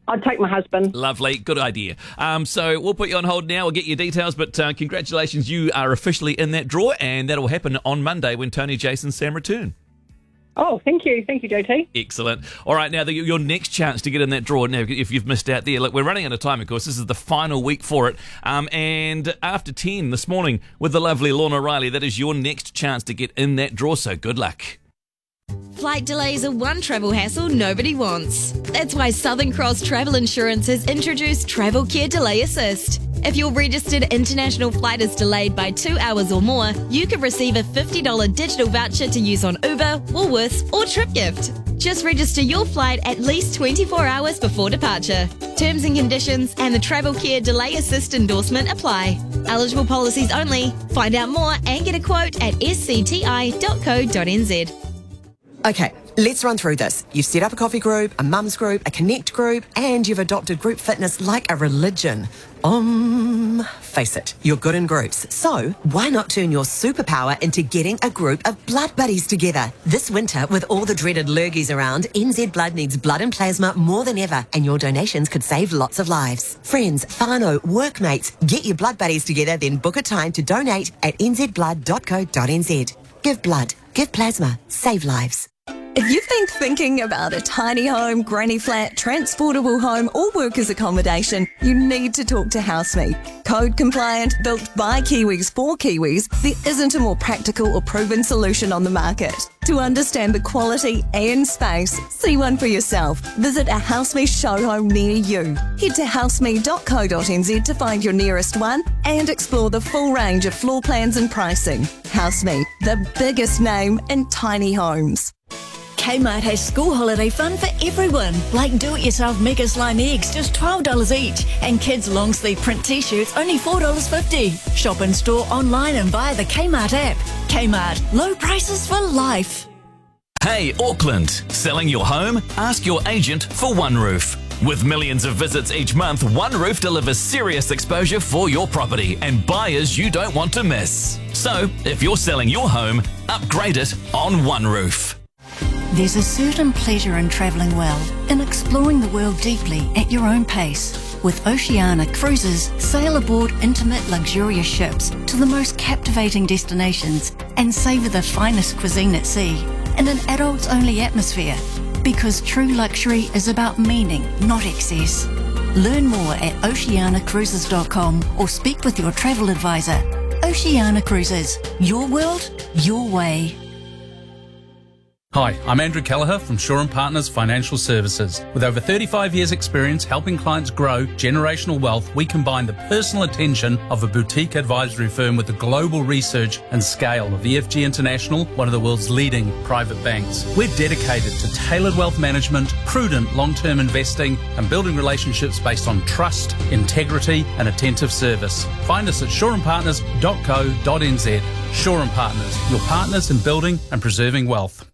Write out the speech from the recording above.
I'd take my husband. Lovely, good idea. So we'll put you on hold now. We'll get your details, but congratulations, you are officially in that draw, and that'll happen on Monday when Tony, Jason, Sam return. Oh, thank you, JT. Excellent. All right, now your next chance to get in that draw. Now, if you've missed out there, look, we're running out of time. Of course, this is the final week for it. And after 10 this morning with the lovely Lorna Riley, that is your next chance to get in that draw. So good luck. Flight delays are one travel hassle nobody wants. That's why Southern Cross Travel Insurance has introduced Travel Care Delay Assist. If your registered international flight is delayed by 2 hours or more, you can receive a $50 digital voucher to use on Uber, Woolworths or TripGift. Just register your flight at least 24 hours before departure. Terms and conditions and the Travel Care Delay Assist endorsement apply. Eligible policies only. Find out more and get a quote at scti.co.nz. Okay, let's run through this. You've set up a coffee group, a mums group, a connect group, and you've adopted group fitness like a religion. Face it, you're good in groups. So why not turn your superpower into getting a group of blood buddies together? This winter, with all the dreaded lurgies around, NZ Blood needs blood and plasma more than ever, and your donations could save lots of lives. Friends, whānau, workmates, get your blood buddies together, then book a time to donate at nzblood.co.nz. Give blood, give plasma, save lives. If you've been thinking about a tiny home, granny flat, transportable home or workers accommodation, you need to talk to Housemate. Code compliant, built by Kiwis for Kiwis, there isn't a more practical or proven solution on the market. To understand the quality and space, see one for yourself. Visit a Housemate show home near you. Head to housemate.co.nz to find your nearest one and explore the full range of floor plans and pricing. Housemate, the biggest name in tiny homes. Kmart has school holiday fun for everyone, like do-it-yourself Mega Slime eggs, just $12 each, and kids' long-sleeve print t-shirts, only $4.50. Shop in store, online and via the Kmart app. Kmart, low prices for life. Hey, Auckland, selling your home? Ask your agent for OneRoof. With millions of visits each month, OneRoof delivers serious exposure for your property and buyers you don't want to miss. So, if you're selling your home, upgrade it on OneRoof. There's a certain pleasure in travelling well, in exploring the world deeply at your own pace. With Oceania Cruises, sail aboard intimate, luxurious ships to the most captivating destinations and savour the finest cuisine at sea in an adults-only atmosphere. Because true luxury is about meaning, not excess. Learn more at oceanacruises.com or speak with your travel advisor. Oceania Cruises, your world, your way. Hi, I'm Andrew Kelleher from Shaw & Partners Financial Services. With over 35 years' experience helping clients grow generational wealth, we combine the personal attention of a boutique advisory firm with the global research and scale of EFG International, one of the world's leading private banks. We're dedicated to tailored wealth management, prudent long-term investing, and building relationships based on trust, integrity, and attentive service. Find us at shawandpartners.co.nz. Shaw & Partners, your partners in building and preserving wealth.